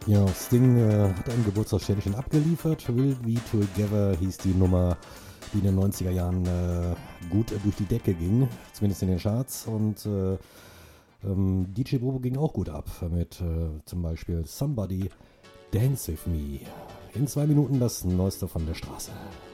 Ja, Sting hat ein Geburtstagsständchen abgeliefert. Will We Together hieß die Nummer, die in den 90er Jahren gut durch die Decke ging, zumindest in den Charts. Und DJ Bobo ging auch gut ab mit zum Beispiel Somebody Dance With Me. In 2 Minuten das Neueste von der Straße.